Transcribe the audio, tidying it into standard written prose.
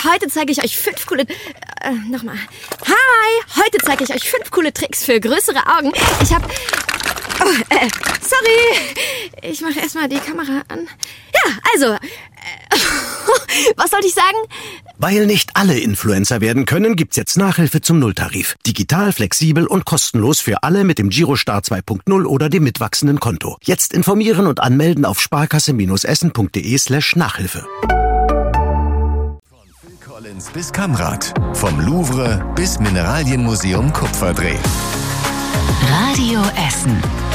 heute zeige ich euch 5 coole... nochmal. Hi, heute zeige ich euch 5 coole Tricks für größere Augen. Ich hab... sorry. Ich mache erstmal die Kamera an. Ja, also... was sollte ich sagen? Weil nicht alle Influencer werden können, gibt's jetzt Nachhilfe zum Nulltarif. Digital, flexibel und kostenlos für alle mit dem Girostar 2.0 oder dem mitwachsenden Konto. Jetzt informieren und anmelden auf sparkasse-essen.de/Nachhilfe. Von Phil Collins bis Kamrat. Vom Louvre bis Mineralienmuseum Kupferdreh. Radio Essen.